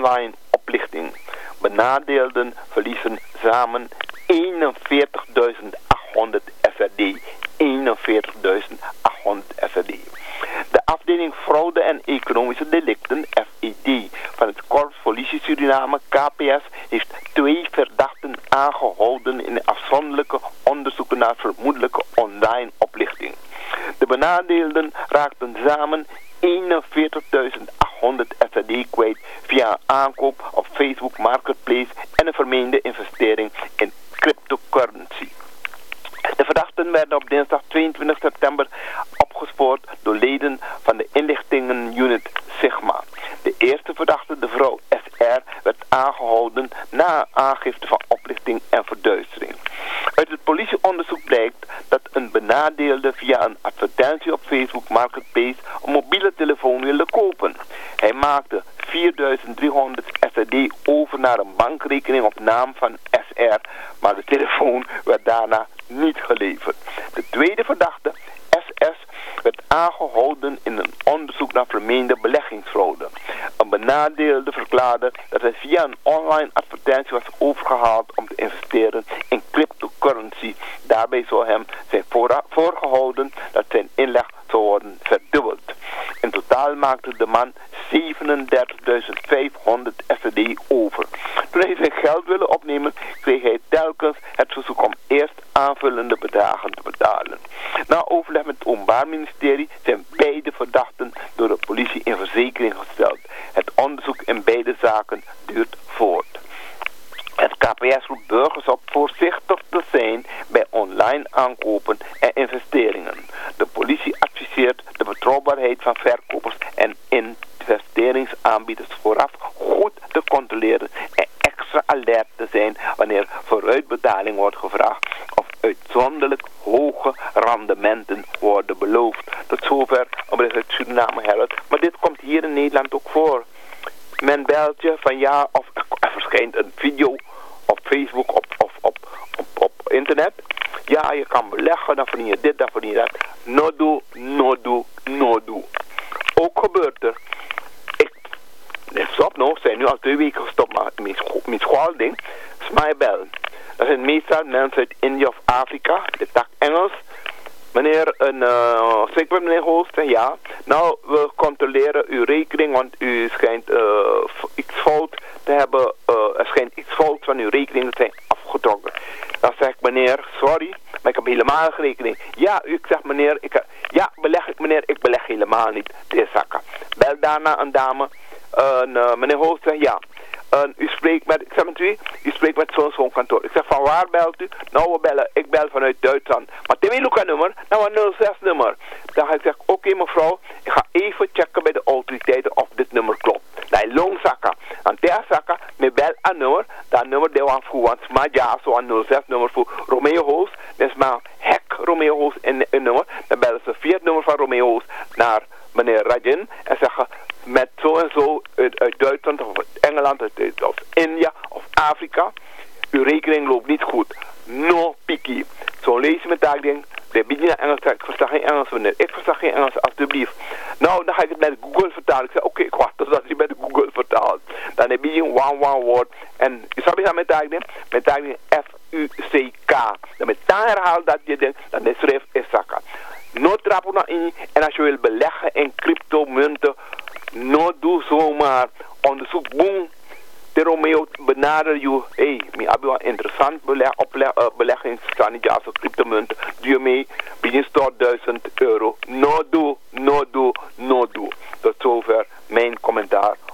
online oplichting. Benadeelden verliezen samen 41.800 SRD. 41.800 SRD. De afdeling Fraude en Economische Delicten, FED, van het Korps Politie Suriname, KPS, heeft 2 verdachten aangehouden in afzonderlijke onderzoeken naar vermoedelijke online oplichting. De benadeelden raakten samen 41.800 SRD kwijt via een aankoop op Facebook Marketplace en een vermeende investering in cryptocurrency. De verdachten werden op dinsdag 22 september opgespoord door leden van de inlichtingenunit Sigma. De eerste verdachte, de vrouw SR, werd aangehouden na aangifte van oplichting en verduistering. Uit het politieonderzoek blijkt dat een benadeelde via een advertentie op Facebook Marketplace een mobiele telefoon wilde kopen. Hij maakte 4.300 SRD over naar een bankrekening op naam van SR, maar de telefoon werd daarna niet geleverd. De tweede verdachte, SS, werd aangehouden in een onderzoek naar vermeende beleggingsfraude. Een benadeelde verklaarde dat hij via een online advertentie was overgehaald om te investeren in cryptocurrency. Daarbij zou hem zijn voorgehouden dat zijn inleg zou worden verdubbeld. In totaal maakte de man 37.500 SRD over. Toen hij zijn geld wilde opnemen, kreeg hij telkens het verzoek om eerst aanvullende bedragen te betalen. Na overleg met het Openbaar Ministerie zijn beide verdachten door de politie in verzekering gesteld. Het onderzoek in beide zaken duurt voort. Het KPS roept burgers op voorzichtig te zijn bij online aankopen en investeringen. De politie adviseert de betrouwbaarheid van verkopers en investeringsaanbieders vooraf goed te controleren en extra alert te zijn wanneer vooruitbetaling wordt gevraagd of uitzonderlijk hoge rendementen worden beloofd. Tot zover een bericht uit Suriname Herald. Maar dit komt hier in Nederland ook voor. Men belt je van ja, of er verschijnt een video op Facebook, op internet. Ja, je kan beleggen, dan verdien je dit, dan verdien je dat. No do. Ook gebeurt er. Zijn nu al 2 weken gestopt met mijn schoolding. Smijbel. Dat zijn meestal mensen uit India of Afrika, de tak Engels. Meneer, spreek met meneer Holst, ja. Nou, we controleren uw rekening, want u schijnt iets fout te hebben. Er schijnt iets fout van uw rekening te zijn afgetrokken. Dan zeg ik, meneer, sorry, maar ik heb helemaal geen rekening. Ja, ik zeg, meneer, ik beleg helemaal niet. De zakken. Bel daarna een dame. Meneer Holst zegt, ja. U spreekt met, ik zeg met u spreekt met zo'n kantoor. Ik zeg, van waar belt u? Nou, ik bel vanuit Duitsland. Maar Timmy Luca nummer, nou een 06 nummer. Dan ga ik zeggen, oké, mevrouw, ik ga even checken bij de autoriteiten of dit nummer klopt. Dat is long zakken. En ter zakken, me bel een nummer, dat nummer de waan voor, want maar ja, zo'n 06 nummer voor Romeo Hoos. Dat is maar hek Romeo Hoos in een nummer. Dan bellen ze via het nummer van Romeo Hoos naar meneer Rajin en zeggen, met zo en zo uit Duitsland of Engeland of India of Afrika. Uw rekening loopt niet goed. No picky. Zo lees je met dat ding. De bieden naar Engels. Ik versta geen Engels. Ik versta geen Engels, alsjeblieft. Nou, dan ga ik het met Google vertalen. Ik zeg, oké, ik wacht totdat je met Google vertaalt. Dan heb je een one word. En je zou met dat ding. Met dat ding FUCK. Dan met dat herhaalt dat je denkt, dan de schrift is zakken. No trappen naar in. En als je wil beleggen in cryptomunten, no doe zomaar. Onderzoek, boom. De Romeo benader je. Hé, ik heb een interessant beleggingsstrategie als cryptomunten. Doe je mee. Begin stort €1000. No do. Tot zover mijn commentaar